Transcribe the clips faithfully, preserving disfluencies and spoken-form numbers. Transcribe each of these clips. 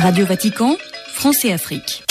Radio Vatican, France et Afrique.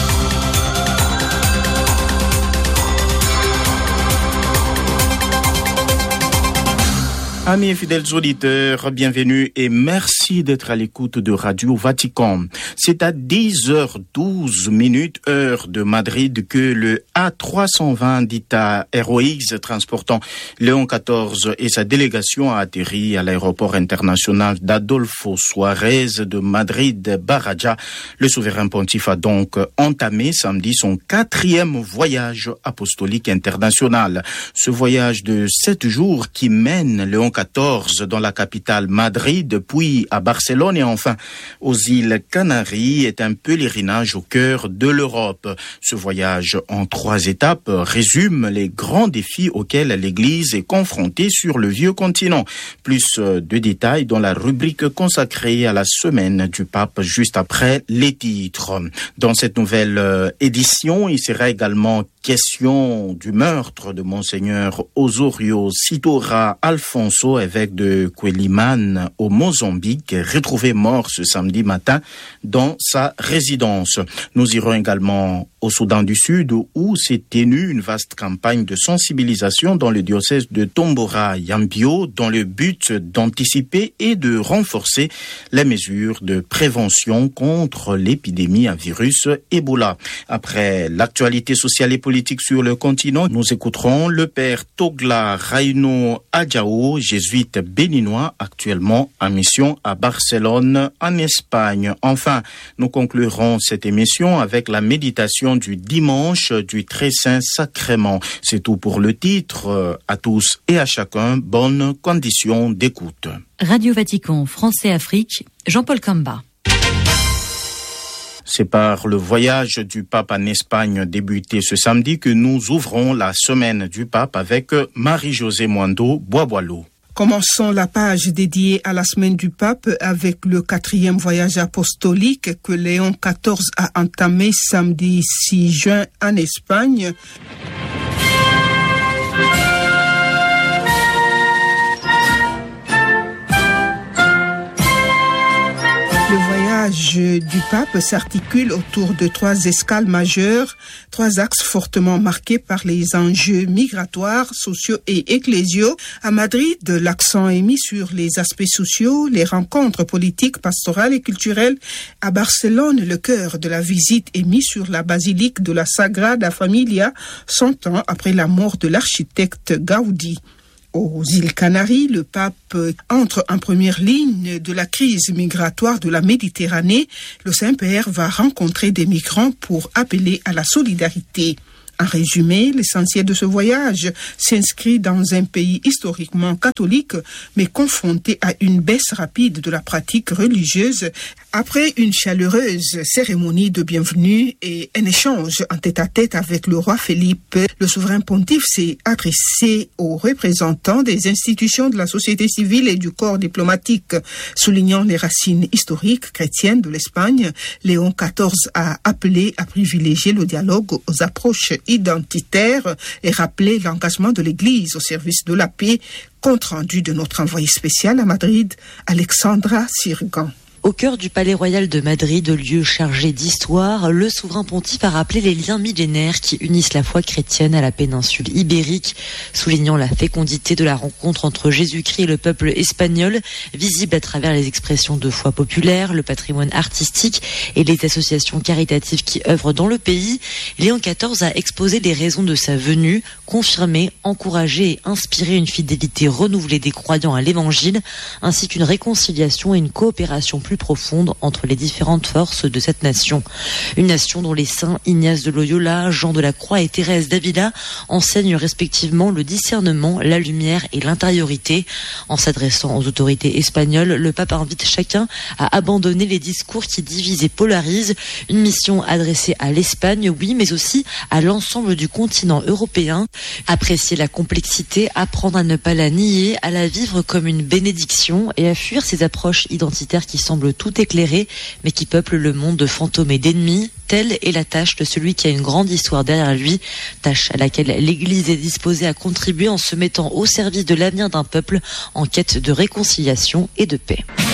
Amis et fidèles auditeurs, bienvenue et merci d'être à l'écoute de Radio Vatican. C'est à dix heures douze minutes, heure de Madrid, que le A trois cent vingt d'Ita Airways transportant Léon quatorze et sa délégation a atterri à l'aéroport international d'Adolfo Suárez de Madrid-Baraja. Le souverain pontife a donc entamé samedi son quatrième voyage apostolique international. Ce voyage de sept jours qui mène Léon quatorze dans la capitale Madrid, puis à Barcelone et enfin aux îles Canaries est un pèlerinage au cœur de l'Europe. Ce voyage en trois étapes résume les grands défis auxquels l'Église est confrontée sur le vieux continent. Plus de détails dans la rubrique consacrée à la semaine du pape juste après les titres. Dans cette nouvelle édition, il sera également question du meurtre de Monseigneur Osorio Sitora Alfonso, évêque de Quelimane au Mozambique, retrouvé mort ce samedi matin dans sa résidence. Nous irons également au Soudan du Sud où s'est tenue une vaste campagne de sensibilisation dans le diocèse de Tombora-Yambio dans le but d'anticiper et de renforcer les mesures de prévention contre l'épidémie à virus Ebola. Après l'actualité sociale et politique sur le continent, nous écouterons le père Togla Raino Adjao, jésuite béninois, actuellement en mission à Barcelone, en Espagne. Enfin, nous conclurons cette émission avec la méditation du dimanche du Très Saint Sacrement. C'est tout pour le titre. À tous et à chacun, bonne condition d'écoute. Radio Vatican, France et Afrique, Jean-Paul Kamba. C'est par le voyage du pape en Espagne débuté ce samedi que nous ouvrons la semaine du pape avec Marie-Josée Mwando Boisboileau. Commençons la page dédiée à la semaine du pape avec le quatrième voyage apostolique que Léon quatorze a entamé samedi six juin en Espagne. Le voyage du pape s'articule autour de trois escales majeures, trois axes fortement marqués par les enjeux migratoires, sociaux et ecclésiaux. À Madrid, l'accent est mis sur les aspects sociaux, les rencontres politiques, pastorales et culturelles. À Barcelone, le cœur de la visite est mis sur la basilique de la Sagrada Familia, cent ans après la mort de l'architecte Gaudi. Aux îles Canaries, le pape entre en première ligne de la crise migratoire de la Méditerranée. Le Saint-Père va rencontrer des migrants pour appeler à la solidarité. En résumé, l'essentiel de ce voyage s'inscrit dans un pays historiquement catholique, mais confronté à une baisse rapide de la pratique religieuse. Après une chaleureuse cérémonie de bienvenue et un échange en tête-à-tête avec le roi Philippe, le souverain pontife s'est adressé aux représentants des institutions de la société civile et du corps diplomatique. Soulignant les racines historiques chrétiennes de l'Espagne, Léon quatorze a appelé à privilégier le dialogue aux approches identitaires et rappeler l'engagement de l'Église au service de la paix. Compte rendu de notre envoyé spécial à Madrid, Alexandra Sirgan. Au cœur du Palais Royal de Madrid, lieu chargé d'histoire, le souverain pontife a rappelé les liens millénaires qui unissent la foi chrétienne à la péninsule ibérique, soulignant la fécondité de la rencontre entre Jésus-Christ et le peuple espagnol, visible à travers les expressions de foi populaire, le patrimoine artistique et les associations caritatives qui œuvrent dans le pays. Léon quatorze a exposé les raisons de sa venue, confirmé, encouragé et inspiré une fidélité renouvelée des croyants à l'Évangile, ainsi qu'une réconciliation et une coopération plus profonde entre les différentes forces de cette nation. Une nation dont les saints Ignace de Loyola, Jean de la Croix et Thérèse d'Avila enseignent respectivement le discernement, la lumière et l'intériorité. En s'adressant aux autorités espagnoles, le pape invite chacun à abandonner les discours qui divisent et polarisent. Une mission adressée à l'Espagne, oui, mais aussi à l'ensemble du continent européen. Apprécier la complexité, apprendre à ne pas la nier, à la vivre comme une bénédiction et à fuir ces approches identitaires qui semblent tout éclairées, mais qui peuplent le monde de fantômes et d'ennemis. Telle est la tâche de celui qui a une grande histoire derrière lui, tâche à laquelle l'Église est disposée à contribuer en se mettant au service de l'avenir d'un peuple en quête de réconciliation et de paix.